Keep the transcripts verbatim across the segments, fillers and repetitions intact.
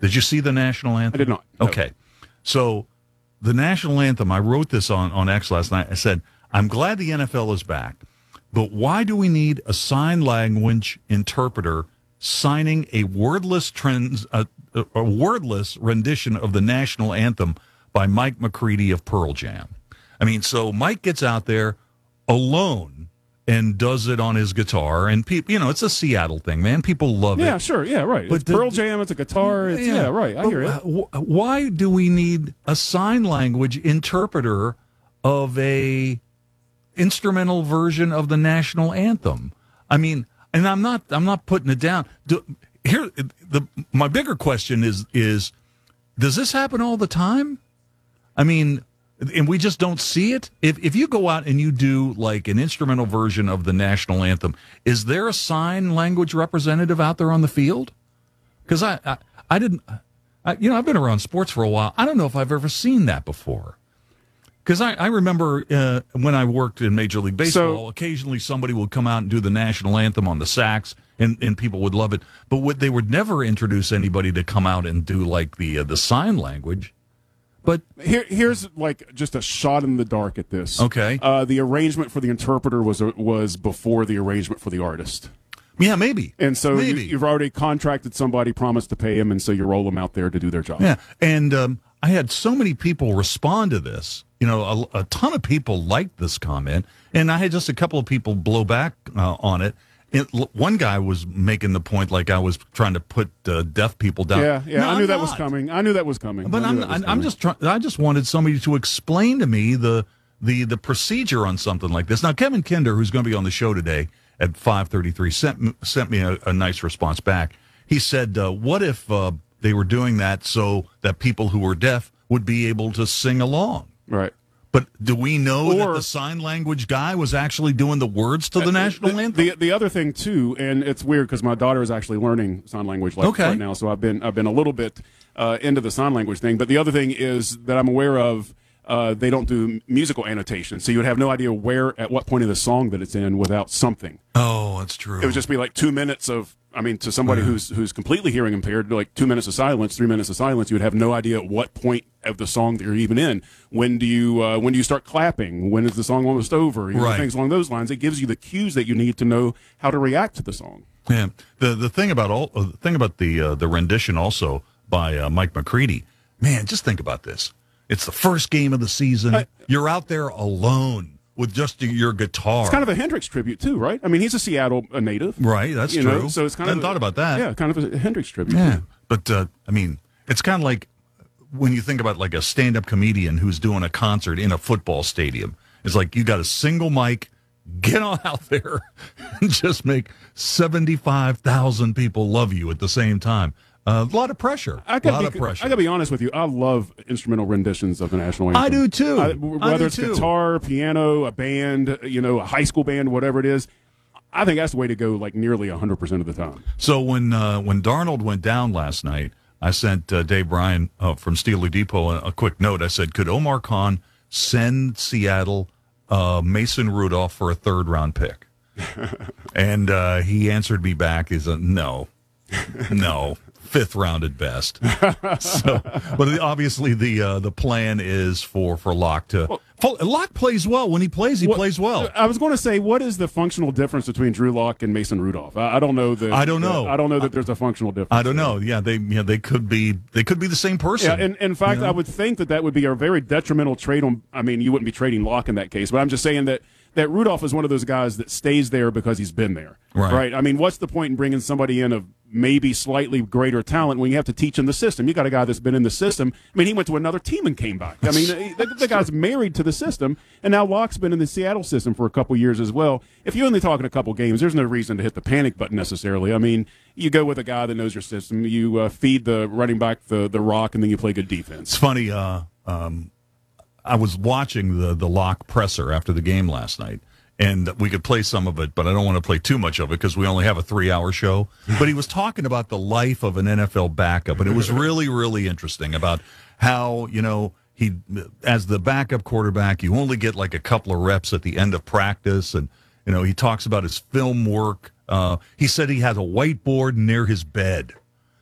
Did you see the national anthem? I did not. No. Okay. So the national anthem, I wrote this on, on X last night. I said, I'm glad the N F L is back, but why do we need a sign language interpreter signing a wordless trends, a, a wordless rendition of the national anthem by Mike McCready of Pearl Jam? I mean, so Mike gets out there alone and does it on his guitar, and people, you know, it's a Seattle thing, man. People love yeah, it. Yeah, sure, yeah, right. But it's the, Pearl Jam, it's a guitar, it's, yeah, yeah right, I but hear it. Why do we need a sign language interpreter of a instrumental version of the national anthem? I mean, and I'm not, I'm not putting it down. Do, here, the my bigger question is, is does this happen all the time? I mean, and we just don't see it. If if you go out and you do like an instrumental version of the national anthem, is there a sign language representative out there on the field? Because I, I I didn't, I, you know, I've been around sports for a while. I don't know if I've ever seen that before. Because I, I remember uh, when I worked in Major League Baseball, so, occasionally somebody would come out and do the national anthem on the sax, and, and people would love it. But what, they would never introduce anybody to come out and do like the uh, the sign language. But Here, here's like just a shot in the dark at this. Okay. Uh, the arrangement for the interpreter was was before the arrangement for the artist. Yeah, maybe. And so maybe. You, you've already contracted somebody, promised to pay him, and so you roll them out there to do their job. Yeah, and um, I had so many people respond to this. You know, a, a ton of people liked this comment, and I had just a couple of people blow back uh, on it. It, one guy was making the point like I was trying to put uh, deaf people down. Yeah, yeah, no, I knew I'm that not. was coming. I knew that was coming. But I'm, I'm, I'm just trying. I just wanted somebody to explain to me the the the procedure on something like this. Now, Kevin Kinder, who's going to be on the show today at five thirty-three, sent sent me a, a nice response back. He said, uh, "What if uh, they were doing that so that people who were deaf would be able to sing along?" Right. But do we know or, that the sign language guy was actually doing the words to the uh, national the, anthem? The, the other thing too, and it's weird because my daughter is actually learning sign language like okay. right now, so I've been I've been a little bit uh, into the sign language thing. But the other thing is that I'm aware of. Uh, they don't do musical annotation, so you would have no idea where, at what point of the song that it's in without something. Oh, that's true. It would just be like two minutes of, I mean, to somebody yeah. who's who's completely hearing impaired, like two minutes of silence, three minutes of silence. You would have no idea at what point of the song that you're even in. When do you uh, when do you start clapping? When is the song almost over? You know, right. Things along those lines. It gives you the cues that you need to know how to react to the song. Yeah. The the thing about all uh, the thing about the uh, the rendition also by uh, Mike McCready. Man, just think about this. It's the first game of the season. Uh, You're out there alone with just your guitar. It's kind of a Hendrix tribute too, right? I mean, he's a Seattle a native, right? That's you true. Know? So it's kind I hadn't of thought about that. Yeah, kind of a Hendrix tribute. Yeah, too. but uh, I mean, it's kind of like when you think about like a stand-up comedian who's doing a concert in a football stadium. It's like you got a single mic. Get on out there and just make seventy-five thousand people love you at the same time. Uh, a lot of pressure. I a lot be, of pressure. I got to be honest with you. I love instrumental renditions of the national anthem. I do too. I, whether I do it's too. guitar, piano, a band, you know, a high school band, whatever it is, I think that's the way to go. Like nearly a hundred percent of the time. So when uh, when Darnold went down last night, I sent uh, Dave Bryan uh, from Steely Depot a, a quick note. I said, "Could Omar Khan send Seattle uh, Mason Rudolph for a third round pick?" And uh, he answered me back, "Is a no, no." Fifth round at best. So, but obviously the uh, the plan is for for Locke to. Well, Locke plays well when he plays. He what, plays well. I was going to say, what is the functional difference between Drew Lock and Mason Rudolph? I, I don't know that. I don't know. That, I don't know that there's a functional difference. I don't know. Yeah, they yeah they could be they could be the same person. Yeah, and in fact, you know? I would think that that would be a very detrimental trade. On, I mean, you wouldn't be trading Locke in that case, but I'm just saying that. That Rudolph is one of those guys that stays there because he's been there, right? right? I mean, what's the point in bringing somebody in of maybe slightly greater talent when you have to teach him the system? You got a guy that's been in the system. I mean, he went to another team and came back. I mean, the, the guy's married to the system, and now Locke's been in the Seattle system for a couple years as well. If you're only talking a couple games, there's no reason to hit the panic button necessarily. I mean, you go with a guy that knows your system. You uh, feed the running back the the rock, and then you play good defense. It's funny. Uh, um, I was watching the the Locke presser after the game last night. And we could play some of it, but I don't want to play too much of it because we only have a three-hour show. But he was talking about the life of an N F L backup, and it was really, really interesting about how, you know, he, as the backup quarterback, you only get like a couple of reps at the end of practice, and, you know, he talks about his film work. Uh, he said he has a whiteboard near his bed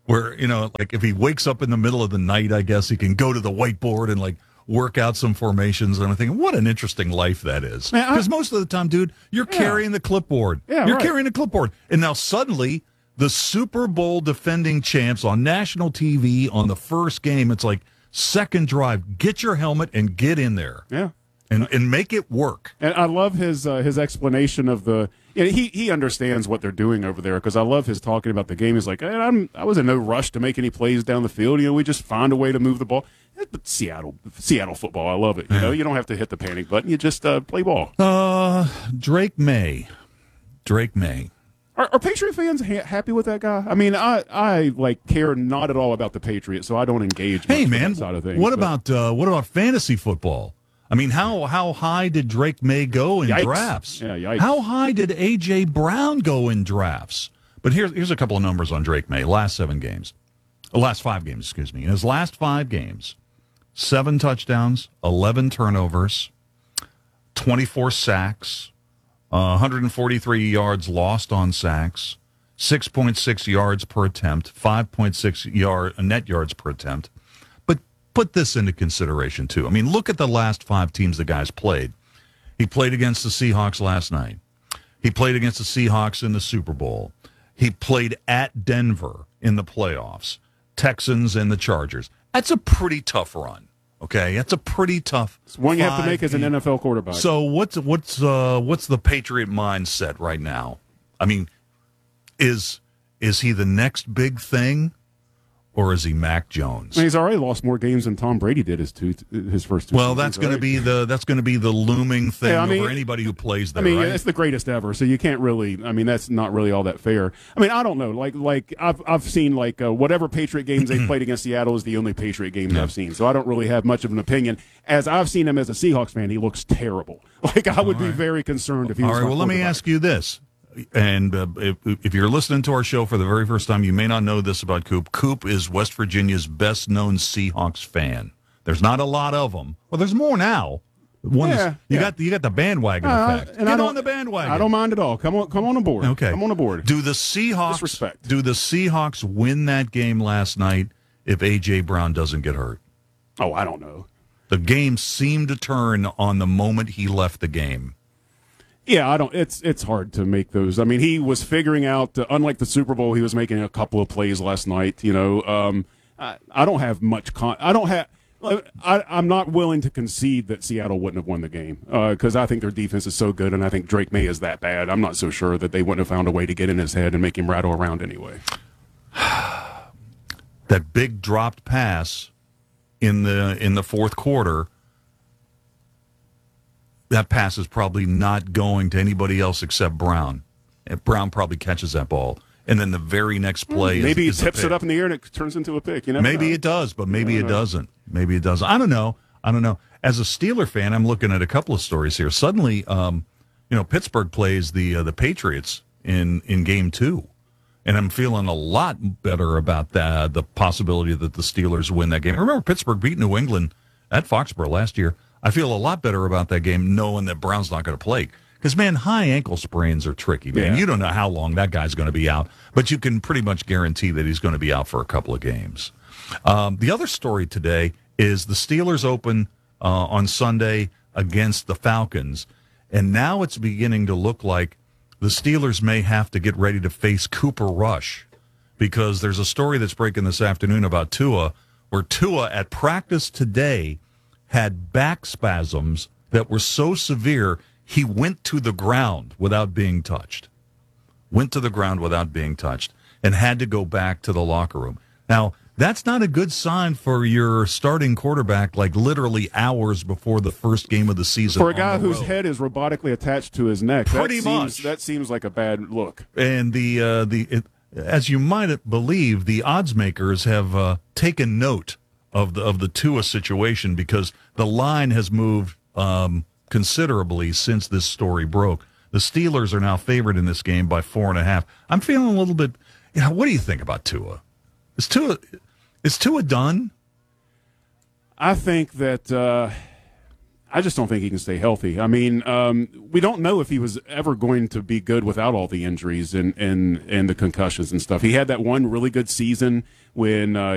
where, you know, like if he wakes up in the middle of the night, I guess he can go to the whiteboard and like work out some formations. And I'm thinking, what an interesting life that is. Because most of the time, dude, you're Yeah. carrying the clipboard. Yeah, you're right. carrying the clipboard. And now suddenly the Super Bowl defending champs on national T V on the first game, it's like second drive, get your helmet and get in there. Yeah. And, and make it work. And I love his uh, his explanation of the. You know, he he understands what they're doing over there because I love his talking about the game. He's like, hey, I'm I was in no rush to make any plays down the field. You know, we just find a way to move the ball. But Seattle Seattle football, I love it. You know, you don't have to hit the panic button. You just uh, play ball. Uh, Drake May, Drake May. Are, are Patriot fans ha- happy with that guy? I mean, I I like care not at all about the Patriots, so I don't engage. Much Hey with man, that side of things, what but- about uh, what about fantasy football? I mean, how how high did Drake May go in Yikes. drafts? Yeah, yikes. How high did A J Brown go in drafts? But here's here's a couple of numbers on Drake May. Last seven games, uh, last five games, excuse me. In his last five games, seven touchdowns, eleven turnovers, twenty-four sacks, uh, one hundred forty-three yards lost on sacks, six point six yards per attempt, five point six yard net yards per attempt. Put this into consideration, too. I mean, look at the last five teams the guy's played. He played against the Seahawks last night. He played against the Seahawks in the Super Bowl. He played at Denver in the playoffs, Texans and the Chargers. That's a pretty tough run, okay? That's a pretty tough It's one you have to five make as an game. N F L quarterback. So what's what's uh, what's the Patriot mindset right now? I mean, is is he the next big thing? Or is he Mac Jones? I mean, he's already lost more games than Tom Brady did his two his first two. Well, seasons, that's going right? to be the that's going to be the looming thing Yeah, I mean, over anybody who plays I there. mean, right? it's the greatest ever, so you can't really. I mean, that's not really all that fair. I mean, I don't know. Like, like I've I've seen like uh, whatever Patriot games they played against Seattle is the only Patriot games Yeah. I've seen. So I don't really have much of an opinion. As I've seen him as a Seahawks fan, he looks terrible. Like I would be very concerned if he All was. right. my Well, let me quarterback. ask you this. And uh, if, if you're listening to our show for the very first time, you may not know this about Coop. Coop is West Virginia's best-known Seahawks fan. There's not a lot of them. Well, there's more now. One is, Yeah, you yeah. got you got the bandwagon Uh, effect. and Get I don't, on the bandwagon. I don't mind at all. Come on, come on aboard. Okay, come on aboard. Do the Seahawks Disrespect. Do the Seahawks win that game last night if A J Brown doesn't get hurt? Oh, I don't know. The game seemed to turn on the moment he left the game. Yeah, I don't. It's it's hard to make those. I mean, he was figuring out. Uh, unlike the Super Bowl, he was making a couple of plays last night. You know, um, I, I don't have much. Con- I don't have. I, I'm not willing to concede that Seattle wouldn't have won the game because uh, I think their defense is so good, and I think Drake May is that bad. I'm not so sure that they wouldn't have found a way to get in his head and make him rattle around anyway. That big dropped pass in the in the fourth quarter. That pass is probably not going to anybody else except Brown. And Brown probably catches that ball. And then the very next play Maybe is, is he tips a pick. it up in the air and it turns into a pick. You never Maybe know. it does, but maybe it doesn't. Maybe it doesn't. I don't know. I don't know. As a Steeler fan, I'm looking at a couple of stories here. Suddenly, um, you know, Pittsburgh plays the uh, the Patriots in, in game two. And I'm feeling a lot better about that, the possibility that the Steelers win that game. Remember, Pittsburgh beat New England at Foxborough last year. I feel a lot better about that game knowing that Brown's not going to play. Because, man, high ankle sprains are tricky, man. Yeah. You don't know how long that guy's going to be out, but you can pretty much guarantee that he's going to be out for a couple of games. Um, the other story today is the Steelers open uh, on Sunday against the Falcons, and now it's beginning to look like the Steelers may have to get ready to face Cooper Rush because there's a story that's breaking this afternoon about Tua, where Tua at practice today had back spasms that were so severe he went to the ground without being touched. Went to the ground without being touched and had to go back to the locker room. Now, that's not a good sign for your starting quarterback, like literally hours before the first game of the season. For a on guy the whose road. head is robotically attached to his neck, Pretty that seems, much. that seems like a bad look. And the uh, the it, as you might believe, the odds makers have uh, taken note of the of the Tua situation because the line has moved um, considerably since this story broke. The Steelers are now favored in this game by four and a half. I'm feeling a little bit. You know, what do you think about Tua? Is Tua is Tua done? I think that uh, I just don't think he can stay healthy. I mean, um, we don't know if he was ever going to be good without all the injuries and, and, and the concussions and stuff. He had that one really good season when uh,